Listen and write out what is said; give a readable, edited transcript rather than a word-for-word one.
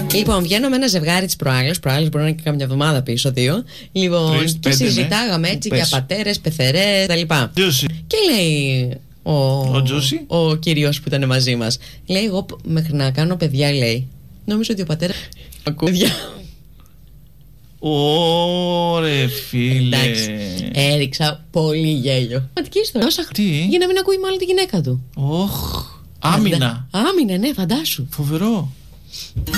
Λοιπόν, βγαίνω με ένα ζευγάρι της προάλλες μπορεί να είναι και κάμια εβδομάδα πίσω, 2. Λοιπόν, και συζητάγαμε έτσι για πατέρες, πεθερές κτλ. Και λέει ο κύριος που ήταν μαζί μας, λέει, εγώ μέχρι να κάνω παιδιά, λέει, νομίζω ότι ο πατέρας ακούει παιδιά. Ωρε φίλε. Εντάξει, έριξα πολύ γέλιο. Ματική ιστορία. Για να μην ακούει μάλλον τη γυναίκα του. Άμυνα. Άμυνα, ναι, φαντάσου. Φοβερό.